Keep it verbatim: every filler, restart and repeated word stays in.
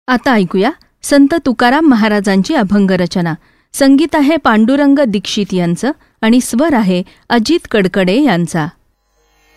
आता ऐकूया संत तुकाराम महाराजांची अभंग रचना. संगीत आहे पांडुरंग दीक्षित यांचं आणि स्वर आहे अजित कडकडे यांचा.